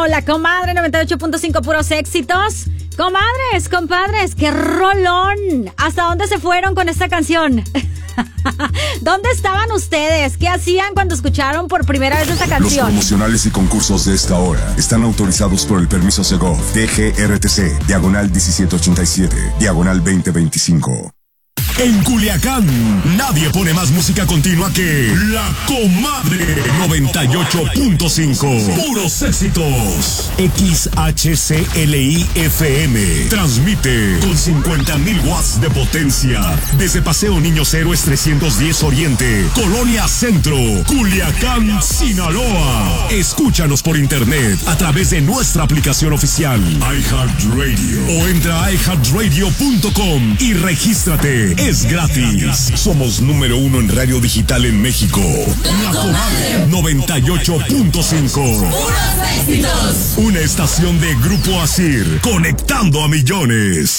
Radio, La Comadre 98.5, puros éxitos. Comadres, compadres, qué rolón. ¿Hasta dónde se fueron con esta canción? ¿Dónde estaban ustedes? ¿Qué hacían cuando escucharon por primera vez esta canción? Los promocionales y concursos de esta hora están autorizados por el permiso Segov, DGRTC, diagonal 1787, diagonal 2025. En Culiacán, nadie pone más música continua que La Comadre 98.5. Puros éxitos. XHCLI FM. Transmite con 50,000 watts de potencia. Desde Paseo Niños Héroes 310 Oriente, Colonia Centro, Culiacán, Sinaloa. Escúchanos por internet a través de nuestra aplicación oficial iHeartRadio o entra a iHeartRadio.com y regístrate. Es gratis. Somos número 1 en radio digital en México. La Comadre 98.5. Una estación de Grupo Asir, conectando a millones.